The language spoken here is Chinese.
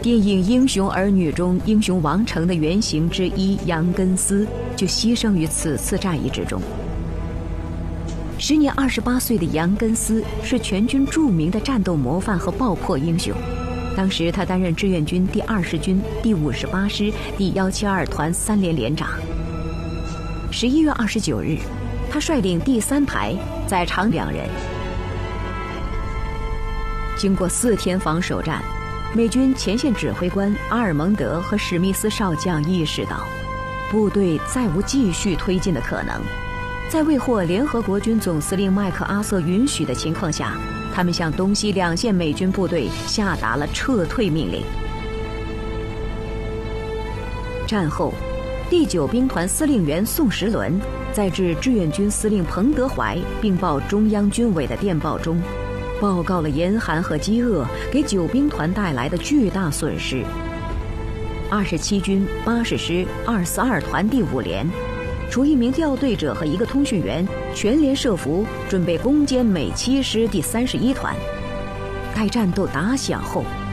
电影《英雄儿女》中英雄王成的原型之一杨根思就牺牲于此次战役之中。时年28岁的杨根思是全军著名的战斗模范和爆破英雄。当时他担任志愿军第20军第58师第172团3连连长。11月29日，他率领第3排在长2人。经过4天防守战，美军前线指挥官阿尔蒙德和史密斯少将意识到，部队再无继续推进的可能。在未获联合国军总司令麦克阿瑟允许的情况下，他们向东西2线美军部队下达了撤退命令。战后，第9兵团司令员宋时轮在致志愿军司令彭德怀并报中央军委的电报中，报告了严寒和饥饿给9兵团带来的巨大损失。27军80师242团第5连，除1名调队者和1个通讯员，全连设伏，准备攻坚美7师第31团。待战斗打响后，